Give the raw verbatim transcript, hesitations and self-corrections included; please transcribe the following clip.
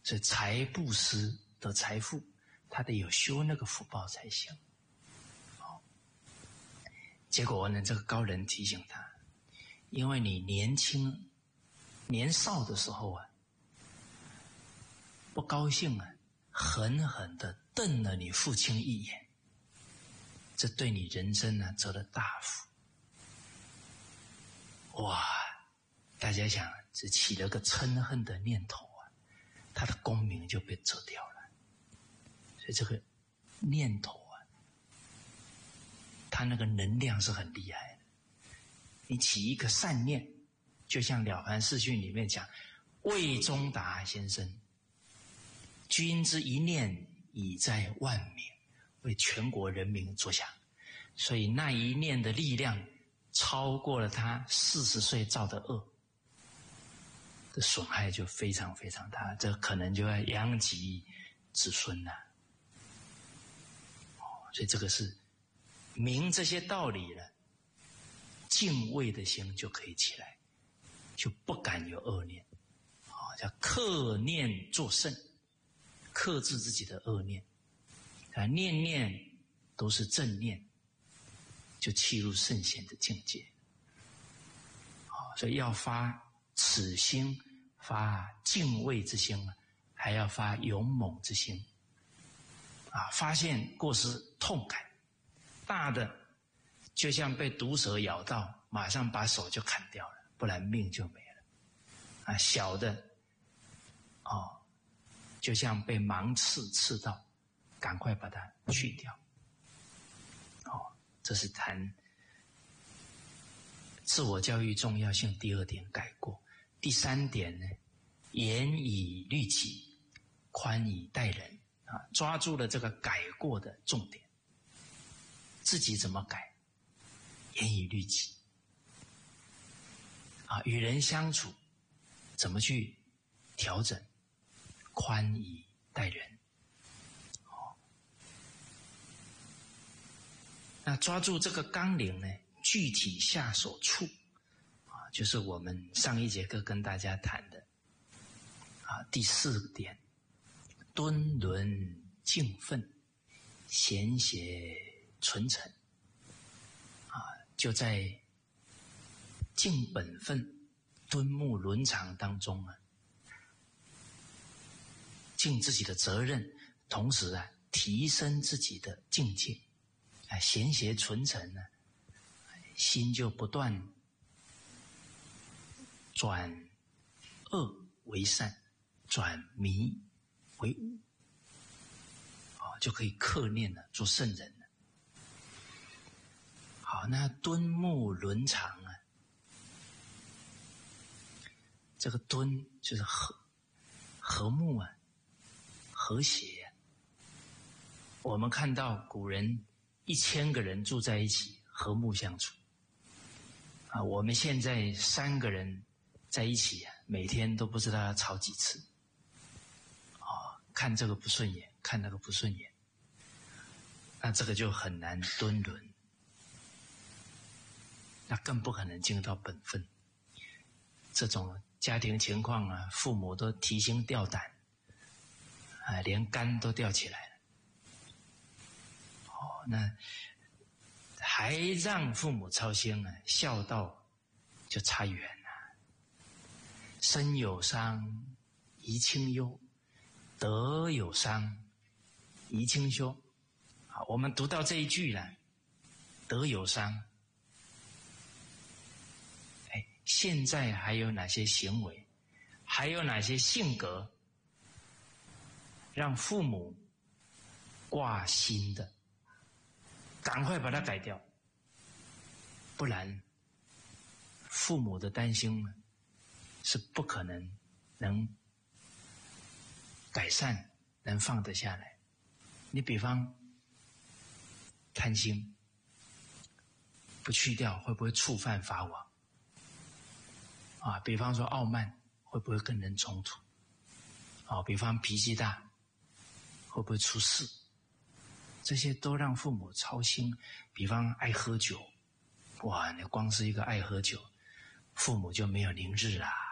所以财布施得财富，他得有修那个福报才行。哦，结果呢，这个高人提醒他，因为你年轻年少的时候啊，不高兴啊，狠狠地瞪了你父亲一眼，这对你人生呢折了大福。哇，大家想，只起了个嗔恨的念头啊，他的功名就被折掉了。所以这个念头啊，他那个能量是很厉害的。你起一个善念，就像《了凡四训》里面讲，魏忠达先生，君之一念已在万民，为全国人民着想。所以那一念的力量超过了他四十岁造的恶，这损害就非常非常大，这可能就要殃及子孙了。哦，所以这个是明这些道理了，敬畏的心就可以起来，就不敢有恶念。哦，叫克念作圣，克制自己的恶念，啊，念念都是正念，就契入圣贤的境界。好，所以要发此心，发敬畏之心，还要发勇猛之心。啊，发现过失痛感，大的就像被毒蛇咬到，马上把手就砍掉了，不然命就没了。啊，小的哦，就像被芒刺刺到，赶快把它去掉。哦，这是谈自我教育重要性第二点改过。第三点呢，严以律己，宽以待人。啊，抓住了这个改过的重点，自己怎么改，严以律己。啊，与人相处怎么去调整，宽以待人。哦，那抓住这个纲领呢，具体下手处啊，就是我们上一节课跟大家谈的啊第四点，敦伦敬奋，贤邪纯诚。啊，就在尽本分、敦睦伦常当中啊，尽自己的责任，同时啊，提升自己的境界。啊，贤邪纯诚呢，心就不断转恶为善，转迷为悟，啊，就可以克念了，做圣人了。好，那敦睦伦常啊，这个敦就是和和睦啊，和谐啊。我们看到古人一千个人住在一起，和睦相处。啊，我们现在三个人在一起啊，每天都不知道要吵几次。哦，看这个不顺眼，看那个不顺眼，那这个就很难敦伦，那更不可能尽到本分。这种家庭情况啊，父母都提心吊胆，啊，连肝都吊起来了。哦，那还让父母操心啊，孝道就差远了。身有伤，贻亲忧；德有伤，贻亲羞。好，我们读到这一句了，德有伤。哎，现在还有哪些行为，还有哪些性格，让父母挂心的？赶快把它改掉，不然父母的担心呢，是不可能能改善，能放得下来。你比方贪心，不去掉会不会触犯法网？啊，比方说傲慢，会不会跟人冲突？啊，比方脾气大，会不会出事？这些都让父母操心。比方爱喝酒，哇，你光是一个爱喝酒，父母就没有宁日啦。